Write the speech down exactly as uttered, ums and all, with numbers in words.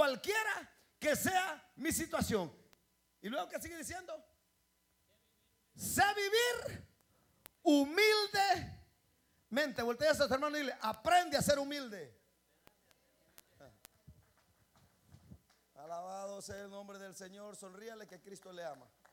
cualquiera que sea mi situación. Y luego, ¿qué sigue diciendo? Sé vivir humildemente. Voltea a su hermano y dile: aprende a ser humilde. Alabado sea el nombre del Señor. Sonríale que Cristo le ama.